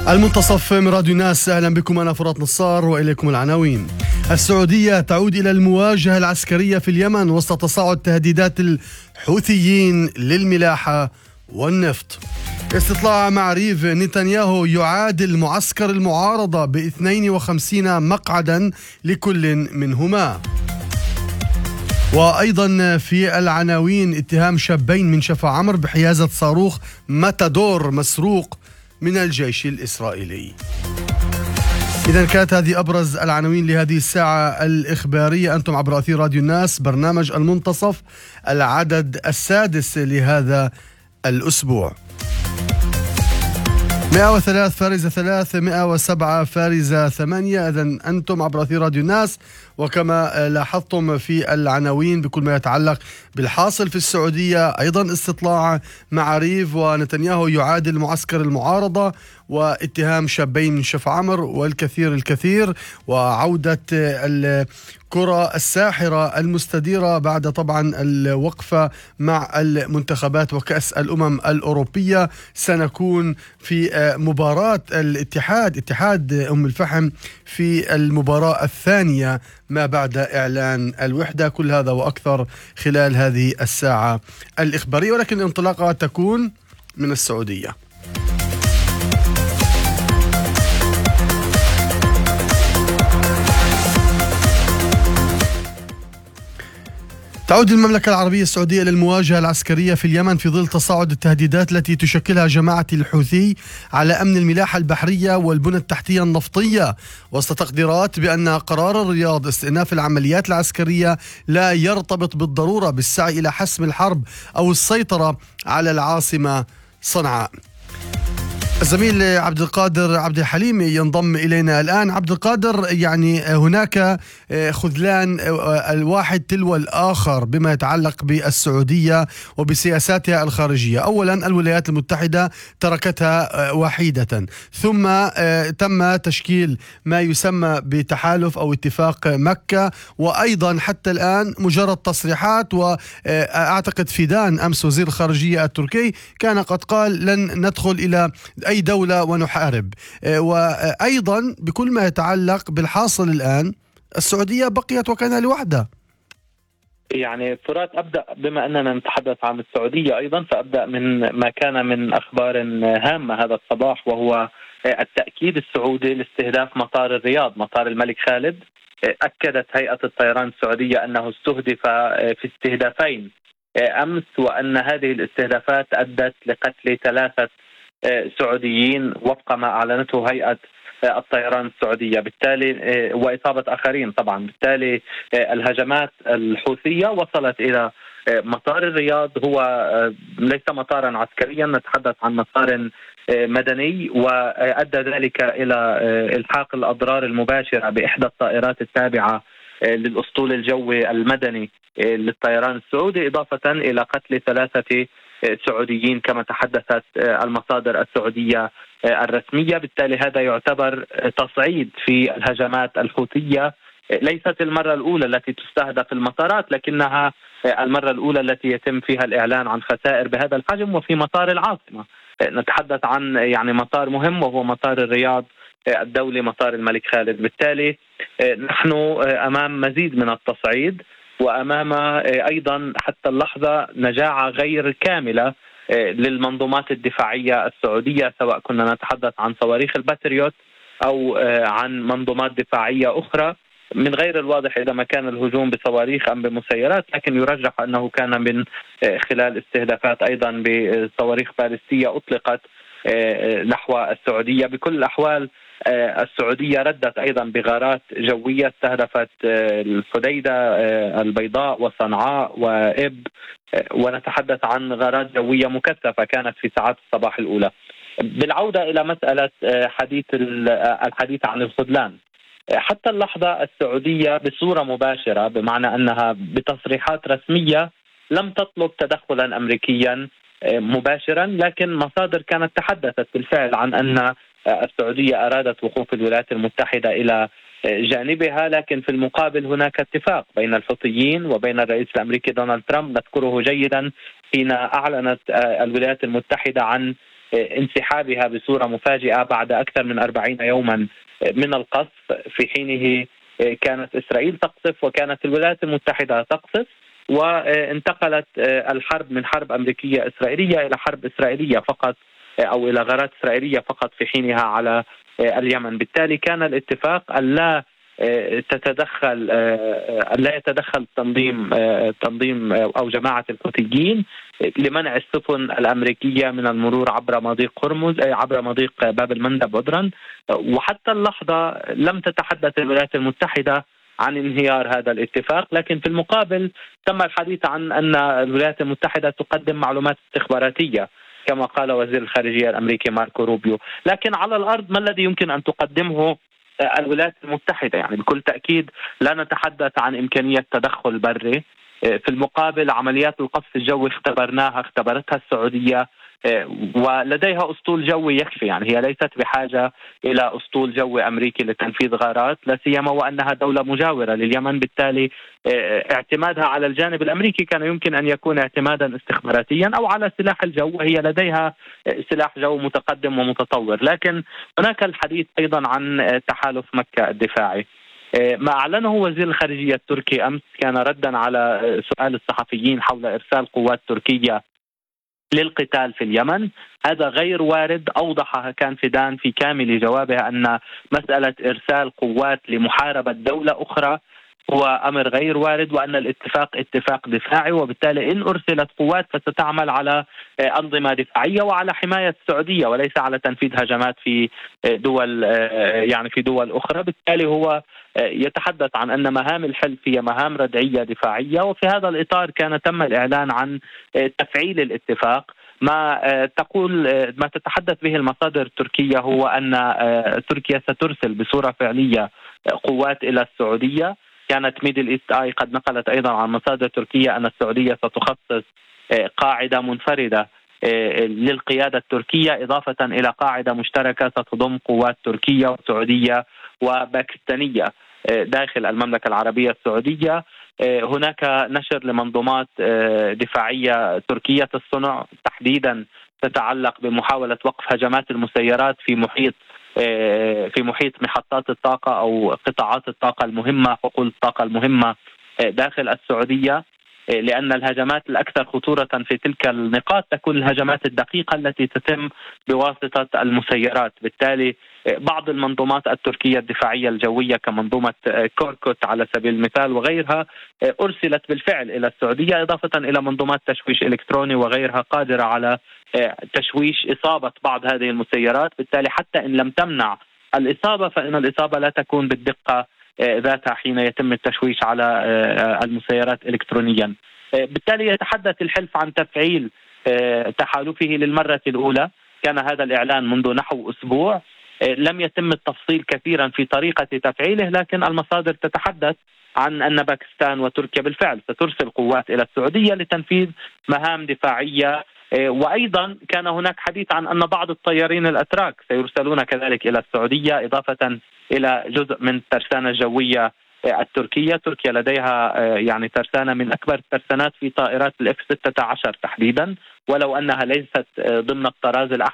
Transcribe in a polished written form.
المنتصف من راديو الناس، أهلا بكم. أنا فرات نصار وإليكم العناوين. السعودية تعود إلى المواجهة العسكرية في اليمن وسط تصاعد تهديدات الحوثيين للملاحة والنفط. استطلاع معريف، نتنياهو يعادل معسكر المعارضة ب52 مقعدا لكل منهما. وأيضا في العناوين، اتهام شابين من شفا عمر بحيازة صاروخ ماتادور مسروق من الجيش الإسرائيلي. إذن كانت هذه أبرز العناوين لهذه الساعة الإخبارية. أنتم عبر أثير راديو الناس، برنامج المنتصف، العدد السادس لهذا الأسبوع. 103 فارزة 3، 107 فارزة 8. إذن أنتم عبر أثير راديو الناس. وكما لاحظتم في العناوين بكل ما يتعلق بالحاصل في السعودية، أيضا استطلاع معاريف، ونتنياهو يعادل معسكر المعارضة، واتهام شابين من شفا عمر، والكثير، وعودة الكرة الساحرة المستديرة بعد طبعا الوقفة مع المنتخبات وكأس الأمم الأوروبية. سنكون في مباراة اتحاد أم الفحم في المباراة الثانية ما بعد إعلان الوحدة. كل هذا وأكثر خلال هذه الساعة الإخبارية، ولكن الانطلاقة تكون من السعودية. تعود المملكة العربية السعودية للمواجهة العسكرية في اليمن في ظل تصاعد التهديدات التي تشكلها جماعة الحوثي على أمن الملاحة البحرية والبنى التحتية النفطية، وسط تقديرات بأن قرار الرياض استئناف العمليات العسكرية لا يرتبط بالضرورة بالسعي إلى حسم الحرب أو السيطرة على العاصمة صنعاء. الزميل عبد القادر عبد الحليم ينضم إلينا الآن. عبد القادر، يعني هناك خذلان الواحد تلو الآخر بما يتعلق بالسعودية وبسياساتها الخارجية. أولا الولايات المتحدة تركتها وحيدة، ثم تم تشكيل ما يسمى بتحالف أو اتفاق مكة، وأيضا حتى الآن مجرد تصريحات. وأعتقد فيدان أمس وزير الخارجية التركي كان قد قال لن ندخل إلى أي دولة ونحارب. وأيضا بكل ما يتعلق بالحاصل الآن، السعودية بقيت وكان لوحدها. يعني فرات، أبدأ بما أننا نتحدث عن السعودية أيضا، فأبدأ من ما كان من أخبار هامة هذا الصباح، وهو التأكيد السعودي لاستهداف مطار الرياض، مطار الملك خالد. أكدت هيئة الطيران السعودية أنه استهدف في استهدافين أمس، وأن هذه الاستهدافات أدت لقتل 3 سعوديين وفق ما أعلنته هيئة الطيران السعودية، بالتالي وإصابة آخرين طبعا. بالتالي الهجمات الحوثية وصلت إلى مطار الرياض. هو ليس مطارا عسكريا، نتحدث عن مطار مدني، وأدى ذلك إلى إلحاق الأضرار المباشرة بإحدى الطائرات التابعة للأسطول الجوي المدني للطيران السعودي، إضافة إلى قتل 3 سعوديين كما تحدثت المصادر السعودية الرسمية. بالتالي هذا يعتبر تصعيد في الهجمات الحوثية. ليست المرة الأولى التي تستهدف المطارات، لكنها المرة الأولى التي يتم فيها الإعلان عن خسائر بهذا الحجم وفي مطار العاصمة. نتحدث عن يعني مطار مهم، وهو مطار الرياض الدولي، مطار الملك خالد. بالتالي نحن أمام مزيد من التصعيد، وأمام أيضا حتى اللحظة نجاعة غير كاملة للمنظومات الدفاعية السعودية، سواء كنا نتحدث عن صواريخ الباتريوت أو عن منظومات دفاعية أخرى. من غير الواضح إذا ما كان الهجوم بصواريخ أم بمسيرات، لكن يرجح أنه كان من خلال استهدافات أيضا بصواريخ باليستية أطلقت نحو السعودية. بكل الأحوال السعودية ردت أيضا بغارات جوية استهدفت الحديدة، البيضاء وصنعاء وإب، ونتحدث عن غارات جوية مكثفة كانت في ساعات الصباح الأولى. بالعودة إلى مسألة الحديث عن الخذلان، حتى اللحظة السعودية بصورة مباشرة، بمعنى أنها بتصريحات رسمية لم تطلب تدخلا أمريكيا مباشرا، لكن مصادر كانت تحدثت بالفعل عن أن السعودية أرادت وقوف الولايات المتحدة إلى جانبها. لكن في المقابل هناك اتفاق بين الحوثيين وبين الرئيس الأمريكي دونالد ترامب، نذكره جيدا، حين أعلنت الولايات المتحدة عن انسحابها بصورة مفاجئة بعد أكثر من 40 يوما من القصف، في حينه كانت إسرائيل تقصف وكانت الولايات المتحدة تقصف، وانتقلت الحرب من حرب أمريكية إسرائيلية إلى حرب إسرائيلية فقط، أو إلى غارات إسرائيلية فقط في حينها على اليمن. بالتالي كان الاتفاق ألا يتدخل تنظيم أو جماعة الحوثيين لمنع السفن الأمريكية من المرور عبر مضيق هرمز، عبر مضيق باب المندب عذرا. وحتى اللحظة لم تتحدث الولايات المتحدة عن انهيار هذا الاتفاق، لكن في المقابل تم الحديث عن أن الولايات المتحدة تقدم معلومات استخباراتية كما قال وزير الخارجية الأمريكي ماركو روبيو. لكن على الأرض ما الذي يمكن أن تقدمه الولايات المتحدة؟ يعني بكل تأكيد لا نتحدث عن إمكانية تدخل بري. في المقابل عمليات القصف الجوي اختبرتها السعودية، ولديها أسطول جوي يكفي. يعني هي ليست بحاجة إلى أسطول جوي أمريكي لتنفيذ غارات، لا سيما وأنها دولة مجاورة لليمن. بالتالي اعتمادها على الجانب الأمريكي كان يمكن أن يكون اعتمادا استخباراتيا أو على سلاح الجو، وهي لديها سلاح جو متقدم ومتطور. لكن هناك الحديث أيضا عن تحالف مكة الدفاعي. ما أعلنه وزير الخارجية التركي أمس كان ردا على سؤال الصحفيين حول إرسال قوات تركية للقتال في اليمن. هذا غير وارد. أوضح كان فيدان في كامل جوابه أن مسألة إرسال قوات لمحاربة دولة أخرى هو أمر غير وارد، وأن الاتفاق اتفاق دفاعي، وبالتالي إن أرسلت قوات فستعمل على أنظمة دفاعية وعلى حماية السعودية وليس على تنفيذ هجمات في دول أخرى. بالتالي هو يتحدث عن أن مهام الحلف هي مهام ردعية دفاعية، وفي هذا الإطار كان تم الإعلان عن تفعيل الاتفاق. ما تتحدث به المصادر التركية هو أن تركيا سترسل بصورة فعلية قوات إلى السعودية. كانت ميدل إيست آي قد نقلت أيضا عن مصادر تركية أن السعودية ستخصص قاعدة منفردة للقيادة التركية، إضافة إلى قاعدة مشتركة ستضم قوات تركية وسعودية وباكستانية داخل المملكة العربية السعودية. هناك نشر لمنظومات دفاعية تركية الصنع تحديدا تتعلق بمحاولة وقف هجمات المسيرات في محيط محطات الطاقة أو قطاعات الطاقة المهمة، حقول الطاقة المهمة داخل السعودية، لأن الهجمات الأكثر خطورة في تلك النقاط تكون الهجمات الدقيقة التي تتم بواسطة المسيرات. بالتالي بعض المنظومات التركية الدفاعية الجوية كمنظومة كوركوت على سبيل المثال وغيرها أرسلت بالفعل إلى السعودية، إضافة إلى منظومات تشويش إلكتروني وغيرها قادرة على تشويش إصابة بعض هذه المسيرات. بالتالي حتى إن لم تمنع الإصابة فإن الإصابة لا تكون بالدقة ذاتها حين يتم التشويش على المسيرات إلكترونيا. بالتالي يتحدث الحلف عن تفعيل تحالفه للمرة الأولى. كان هذا الإعلان منذ نحو أسبوع. لم يتم التفصيل كثيرا في طريقة تفعيله، لكن المصادر تتحدث عن أن باكستان وتركيا بالفعل سترسل قوات إلى السعودية لتنفيذ مهام دفاعية. وأيضا كان هناك حديث عن أن بعض الطيارين الأتراك سيرسلون كذلك إلى السعودية، إضافة إلى جزء من الترسانة الجوية التركية. تركيا لديها ترسانة من أكبر الترسانات في طائرات الإف 16 تحديدا، ولو أنها ليست ضمن الطراز الأحمر